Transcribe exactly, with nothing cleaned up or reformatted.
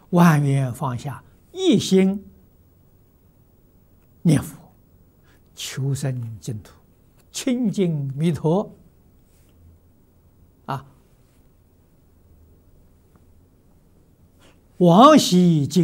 万缘放下，一心念佛，求生净土，亲近弥陀。啊，往昔今